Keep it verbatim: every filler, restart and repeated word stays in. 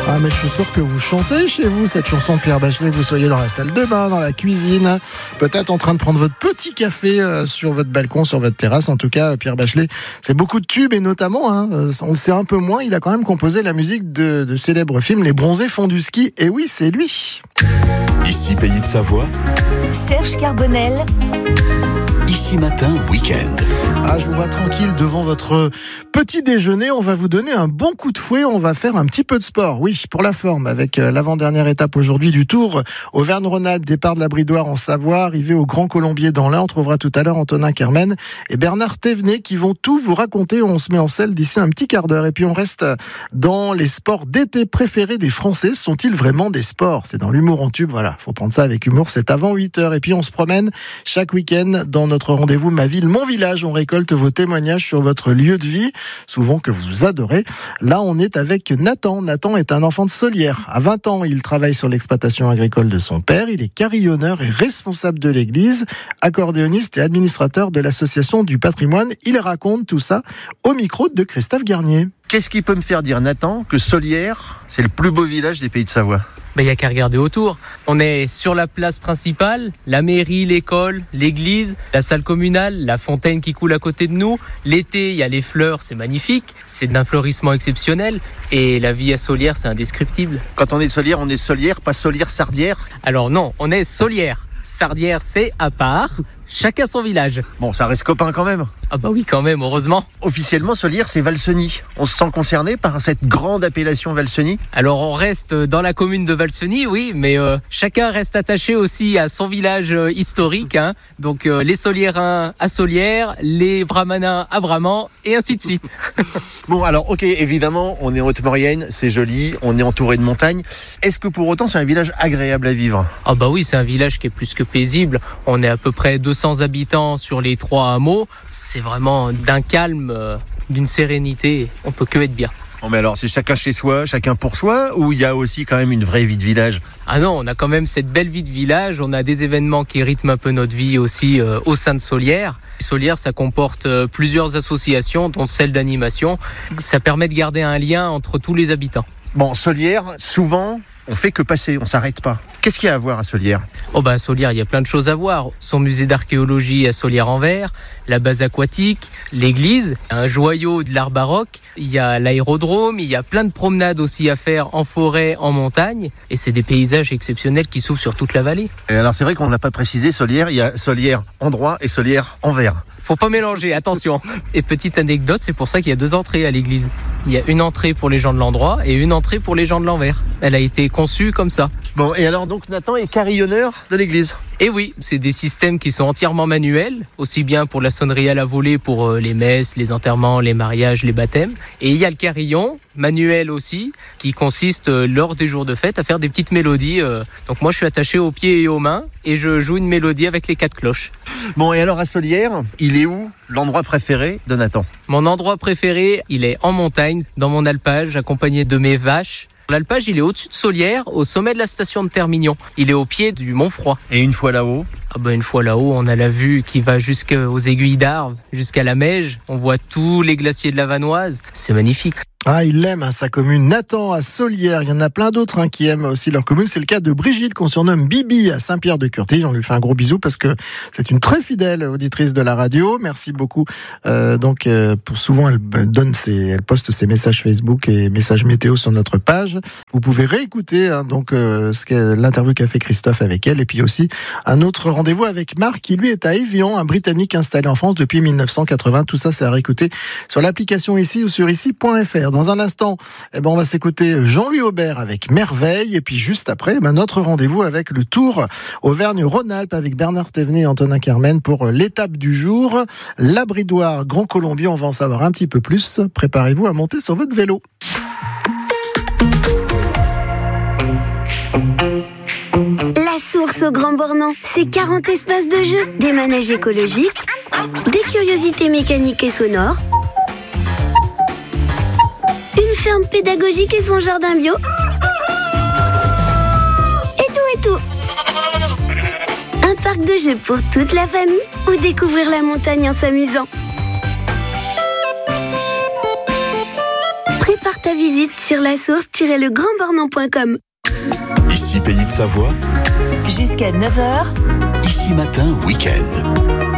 Ah mais je suis sûr que vous chantez chez vous cette chanson de Pierre Bachelet, que vous soyez dans la salle de bain, dans la cuisine, peut-être en train de prendre votre petit café euh, sur votre balcon, sur votre terrasse. En tout cas, Pierre Bachelet, c'est beaucoup de tubes et notamment, hein, euh, on le sait un peu moins, il a quand même composé la musique de, de célèbres films Les Bronzés font du ski. Et oui, c'est lui. Ici Pays de Savoie, Serge Carbonel. Ici Matin Week-end. Ah, je vous vois tranquille devant votre petit déjeuner. On va vous donner un bon coup de fouet. On va faire un petit peu de sport. Oui, pour la forme, avec l'avant-dernière étape aujourd'hui du Tour Auvergne-Rhône-Alpes, départ de la Bridoire en Savoie, arrivé au Grand Colombier dans l'Ain. On trouvera tout à l'heure Antonin Kermen et Bernard Thévenet qui vont tout vous raconter. On se met en selle d'ici un petit quart d'heure. Et puis on reste dans les sports d'été préférés des Français. Sont-ils vraiment des sports? C'est dans l'humour en tube. Voilà, faut prendre ça avec humour. C'est avant huit heures. Et puis on se promène chaque week-end dans notre rendez-vous Ma Ville, Mon Village. On récolte vos témoignages sur votre lieu de vie, souvent que vous adorez. Là, on est avec Nathan. Nathan est un enfant de Solières. À vingt ans, il travaille sur l'exploitation agricole de son père. Il est carillonneur et responsable de l'église, accordéoniste et administrateur de l'association du patrimoine. Il raconte tout ça au micro de Christophe Garnier. Qu'est-ce qui peut me faire dire, Nathan, que Solières, c'est le plus beau village des Pays de Savoie? Il n'y a qu'à regarder autour. On est sur la place principale, la mairie, l'école, l'église, la salle communale, la fontaine qui coule à côté de nous. L'été, il y a les fleurs, c'est magnifique. C'est d'un fleurissement exceptionnel. Et la vie à Solières, c'est indescriptible. Quand on est de Solières, on est Solières, pas Solières-Sardières? Alors non, on est Solières. Sardières, c'est à part. Chacun son village. Bon, ça reste copain quand même. Ah bah oui, quand même, heureusement. Officiellement, Solières, c'est Valseny. On se sent concerné par cette grande appellation Valseny? Alors on reste dans la commune de Valseny, oui, mais euh, chacun reste attaché aussi à son village euh, historique. Hein. Donc euh, les Soliérains à Solières, les Bramanins à Bramant, et ainsi de suite. Bon, alors, ok, évidemment, on est en Haute-Maurienne, c'est joli, on est entouré de montagnes. Est-ce que pour autant, c'est un village agréable à vivre? Ah bah oui, c'est un village qui est plus que paisible. On est à peu près deux cents habitants sur les trois hameaux. C'est vraiment d'un calme, euh, d'une sérénité. On peut que être bien. Bon, mais alors, c'est chacun chez soi, chacun pour soi, ou il y a aussi quand même une vraie vie de village? Ah non, on a quand même cette belle vie de village. On a des événements qui rythment un peu notre vie aussi euh, au sein de Solières. Solières, ça comporte euh, plusieurs associations, dont celle d'animation. Ça permet de garder un lien entre tous les habitants. Bon, Solières, souvent, on fait que passer, on s'arrête pas. Qu'est-ce qu'il y a à voir à Solières? Oh bah à Solières, il y a plein de choses à voir. Son musée d'archéologie à Solières-en-Vert, la base aquatique, l'église, un joyau de l'art baroque, il y a l'aérodrome, il y a plein de promenades aussi à faire en forêt, en montagne, et c'est des paysages exceptionnels qui s'ouvrent sur toute la vallée. Et alors c'est vrai qu'on ne l'a pas précisé, Solières, il y a Solières en droit et Solières en vert. Faut pas mélanger, attention. Et petite anecdote, c'est pour ça qu'il y a deux entrées à l'église. Il y a une entrée pour les gens de l'endroit et une entrée pour les gens de l'envers. Elle a été conçue comme ça. Bon, et alors donc Nathan est carillonneur de l'église? Et oui, c'est des systèmes qui sont entièrement manuels, aussi bien pour la sonnerie à la volée, pour les messes, les enterrements, les mariages, les baptêmes. Et il y a le carillon, manuel aussi, qui consiste lors des jours de fête à faire des petites mélodies. Donc moi je suis attaché aux pieds et aux mains et je joue une mélodie avec les quatre cloches. Bon, et alors à Solières, il est où l'endroit préféré de Nathan? Mon endroit préféré, il est en montagne, dans mon alpage, accompagné de mes vaches. L'alpage, il est au-dessus de Solières, au sommet de la station de Termignon. Il est au pied du Mont Froid. Et une fois là-haut? Ah bah une fois là-haut, on a la vue qui va jusqu'aux aiguilles d'Arves, jusqu'à la Meige. On voit tous les glaciers de la Vanoise. C'est magnifique. Ah, il l'aime, hein, sa commune. Nathan à Solières. Il y en a plein d'autres hein, qui aiment aussi leur commune. C'est le cas de Brigitte, qu'on surnomme Bibi à Saint-Pierre-de-Curtilles. On lui fait un gros bisou parce que c'est une très fidèle auditrice de la radio. Merci beaucoup. Euh, donc, euh, pour souvent, elle donne ses, elle poste ses messages Facebook et messages météo sur notre page. Vous pouvez réécouter hein, donc euh, ce que, l'interview qu'a fait Christophe avec elle, et puis aussi un autre rendez-vous avec Marc qui lui est à Évian, un Britannique installé en France depuis dix-neuf cent quatre-vingts. Tout ça, c'est à réécouter sur l'application ici ou sur ici point f r. Dans un instant, eh ben, on va s'écouter Jean-Louis Aubert avec Merveille. Et puis juste après, eh ben, notre rendez-vous avec le Tour Auvergne-Rhône-Alpes avec Bernard Thévenet et Antonin Kermen pour l'étape du jour. La Bridoire, Grand Colombier, on va en savoir un petit peu plus. Préparez-vous à monter sur votre vélo. La source au Grand Bornand, c'est quarante espaces de jeu, des manèges écologiques, des curiosités mécaniques et sonores, une ferme pédagogique et son jardin bio, et tout et tout. Un parc de jeux pour toute la famille ou découvrir la montagne en s'amusant. Prépare ta ta visite sur la source tiret le grand bornand point com. Ici Pays de Savoie, Jusqu'à neuf heures. Ici Matin Week-end.